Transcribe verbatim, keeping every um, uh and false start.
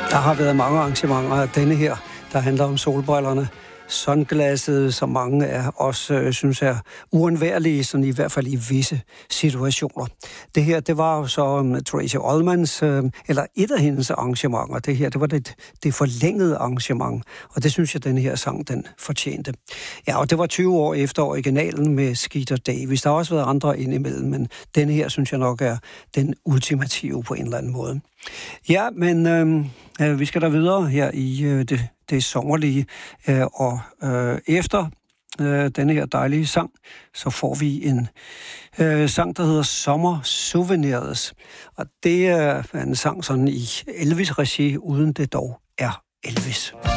Der har været mange arrangementer af denne her, der handler om solbrillerne. Sunglasset, som mange af os øh, synes er uundværlige, sådan i hvert fald i visse situationer. Det her, det var jo så um, Tracey Ullmans, øh, eller et af hendes arrangementer. Det her, det var det, det forlængede arrangement, og det synes jeg, den her sang, den fortjente. Ja, og det var tyve år efter originalen med Skeeter Davis. Der har også været andre indimellem, men denne her, synes jeg nok er den ultimative på en eller anden måde. Ja, men øh, vi skal da videre her i øh, det, det sommerlige, øh, og øh, efter øh, denne her dejlige sang, så får vi en øh, sang, der hedder Sommer Souvenirs. Og det er en sang sådan i Elvis-regi, uden det dog er Elvis.